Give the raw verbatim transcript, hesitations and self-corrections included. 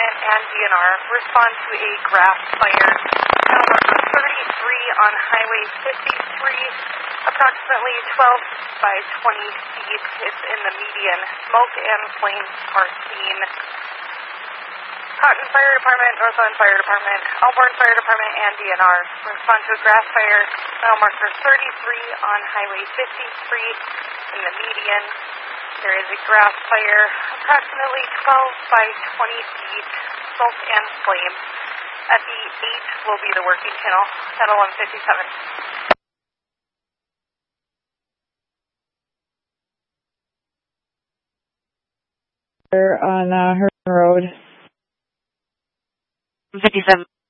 Department and D N R respond to a grass fire. Mile marker thirty-three on Highway fifty-three, approximately twelve by twenty feet. It's in the median. Smoke and flames are seen. Cotton Fire Department, Northland Fire Department, Elborn Fire Department, and D N R respond to a grass fire. Mile marker thirty-three on Highway fifty-three in the median. There is a grass fire, approximately twelve by twenty feet, smoke and flame. At the eight will be the working channel at eleven fifty-seven. On uh, Herman Road. fifty-seven.